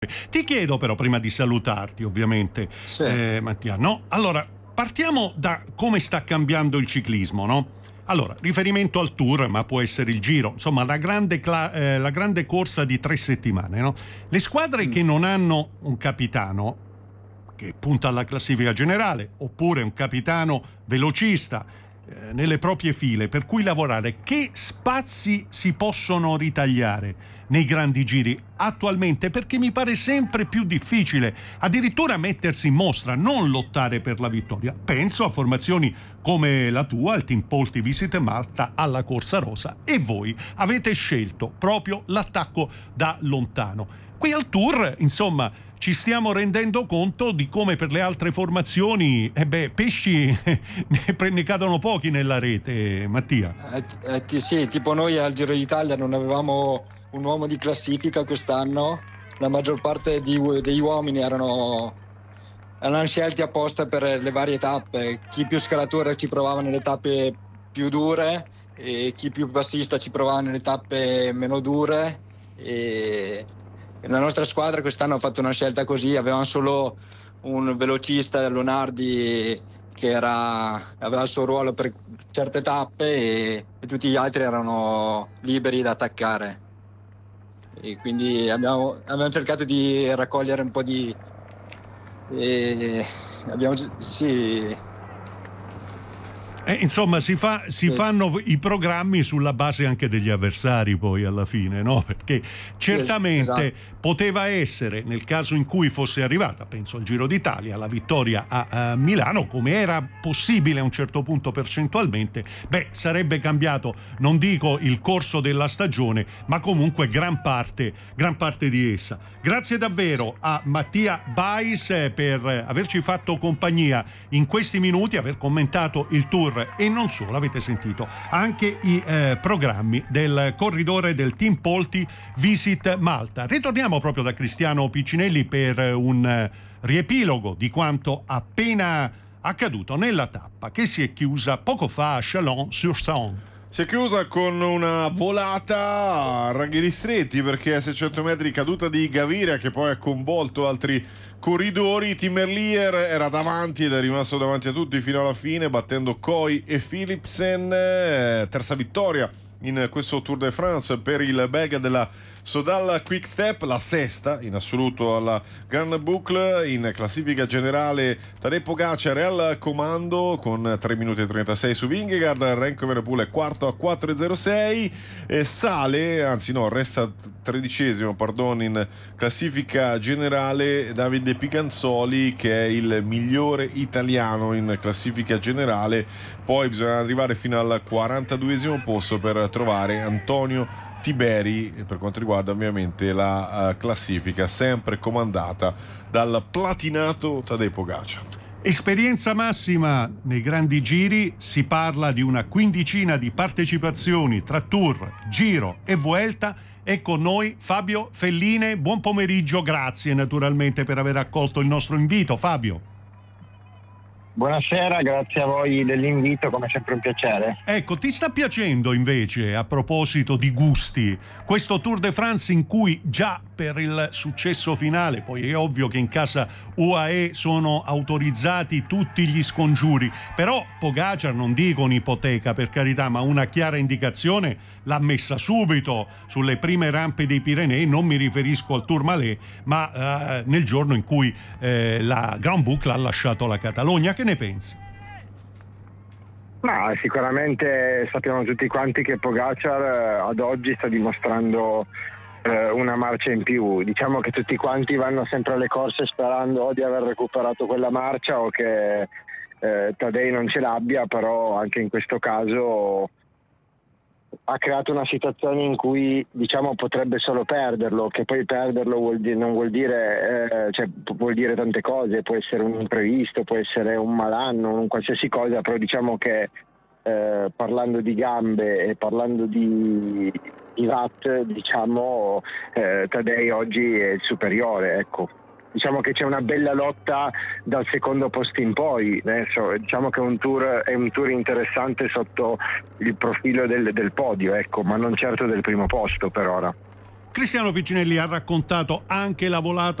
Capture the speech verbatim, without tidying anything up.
Ti chiedo però, prima di salutarti ovviamente, Sì. eh, Mattia, no? Allora, partiamo da come sta cambiando il ciclismo, no? Allora, riferimento al Tour, ma può essere il Giro, insomma la grande, cla- eh, la grande corsa di tre settimane, no? Le squadre Mm. che non hanno un capitano che punta alla classifica generale, oppure un capitano velocista eh, nelle proprie file, per cui lavorare, che spazi si possono ritagliare nei grandi giri attualmente? Perché mi pare sempre più difficile addirittura mettersi in mostra, non lottare per la vittoria. Penso a formazioni come la tua, il Team Polti Visit Malta, alla Corsa Rosa, e voi avete scelto proprio l'attacco da lontano. Qui al Tour, insomma, ci stiamo rendendo conto di come per le altre formazioni, eh beh, pesci ne, ne cadono pochi nella rete, Mattia. Eh, eh, ti- sì, tipo noi al Giro d'Italia non avevamo un uomo di classifica quest'anno, la maggior parte di, degli uomini erano, erano scelti apposta per le varie tappe. Chi più scalatore ci provava nelle tappe più dure e chi più bassista ci provava nelle tappe meno dure. E la nostra squadra quest'anno ha fatto una scelta così, avevamo solo un velocista, Leonardi, che era, aveva il suo ruolo per certe tappe e, e tutti gli altri erano liberi da attaccare. E quindi abbiamo, abbiamo cercato di raccogliere un po' di... E abbiamo, sì, Eh, insomma, si, fa, si sì, fanno i programmi sulla base anche degli avversari poi alla fine, no? Perché certamente esatto. poteva essere, nel caso in cui fosse arrivata, penso al Giro d'Italia, la vittoria a, a Milano, come era possibile a un certo punto percentualmente, beh, sarebbe cambiato, non dico il corso della stagione, ma comunque gran parte, gran parte di essa. Grazie davvero a Mattia Bais per averci fatto compagnia in questi minuti, aver commentato il Tour e non solo, avete sentito anche i eh, programmi del corridore del Team Polti Visit Malta. Ritorniamo proprio da Cristiano Piccinelli per un eh, riepilogo di quanto appena accaduto nella tappa che si è chiusa poco fa a Chalon-sur-Saône. Si è chiusa con una volata a ranghi ristretti, perché a seicento metri caduta di Gaviria che poi ha coinvolto altri corridori. Tim Merlier era davanti ed è rimasto davanti a tutti fino alla fine, battendo Coy e Philipsen. Eh, terza vittoria in questo Tour de France per il belga della Sodal Quick Step, la sesta in assoluto alla Grand Boucle. In classifica generale Tadej Pogacar è al comando con tre minuti e trentasei su Vingegaard. Remco Evenepoel è quarto a quattro e zero sei, e sale, anzi no, resta tredicesimo, pardon, in classifica generale Davide Piganzoli, che è il migliore italiano in classifica generale. Poi bisogna arrivare fino al quarantaduesimo posto per trovare Antonio Tiberi, per quanto riguarda ovviamente la uh, classifica sempre comandata dal platinato Tadej Pogacar. Esperienza massima nei grandi giri, si parla di una quindicina di partecipazioni tra Tour, Giro e Vuelta. È con noi Fabio Felline, buon pomeriggio, grazie naturalmente per aver accolto il nostro invito, Fabio. Buonasera, grazie a voi dell'invito, come sempre un piacere. Ecco, ti sta piacendo invece, a proposito di gusti, questo Tour de France in cui già per il successo finale, poi è ovvio che in casa U A E sono autorizzati tutti gli scongiuri, però Pogacar, non dico un'ipoteca per carità, ma una chiara indicazione l'ha messa subito sulle prime rampe dei Pirenei. Non mi riferisco al Tourmalet, ma eh, nel giorno in cui eh, la Grand Boucle ha lasciato la Catalogna. Che ne pensi? Ma sicuramente sappiamo tutti quanti che Pogacar eh, ad oggi sta dimostrando eh, una marcia in più. Diciamo che tutti quanti vanno sempre alle corse sperando o di aver recuperato quella marcia o che eh, Tadej non ce l'abbia, però anche in questo caso ha creato una situazione in cui, diciamo, potrebbe solo perderlo, che poi perderlo vuol dire, non vuol dire, eh, cioè vuol dire tante cose, può essere un imprevisto, può essere un malanno, un qualsiasi cosa, però diciamo che eh, parlando di gambe e parlando di, di watt, diciamo, eh, Tadej oggi è il superiore, ecco. Diciamo che c'è una bella lotta dal secondo posto in poi. Adesso, diciamo che un tour è un tour interessante sotto il profilo del, del podio, ecco, ma non certo del primo posto per ora. Cristiano Piccinelli ha raccontato anche la volata